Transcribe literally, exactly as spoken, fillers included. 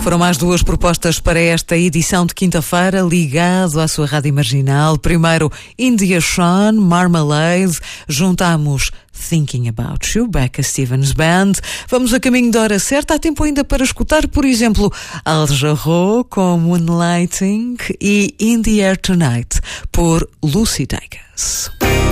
Foram mais duas propostas para esta edição de quinta-feira, ligado à sua rádio marginal. Primeiro, India Sean, Marmalade. Juntamos Thinking About You, Becca Stevens Band. Vamos a caminho da hora certa. Há tempo ainda para escutar, por exemplo, Al Jarreau com Moonlighting e In the Air Tonight, por Lucy Dacus.